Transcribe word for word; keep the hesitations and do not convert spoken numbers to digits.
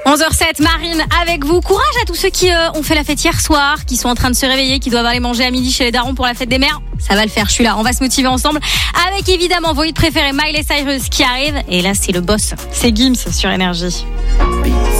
onze heures zéro sept, Marine avec vous. Courage à tous ceux qui euh, ont fait la fête hier soir, qui sont en train de se réveiller, qui doivent aller manger à midi chez les darons pour la fête des mères. Ça va le faire, je suis là. On va se motiver ensemble avec évidemment vos hits préférés, Miley Cyrus qui arrive. Et là, c'est le boss. C'est Gims sur Énergie.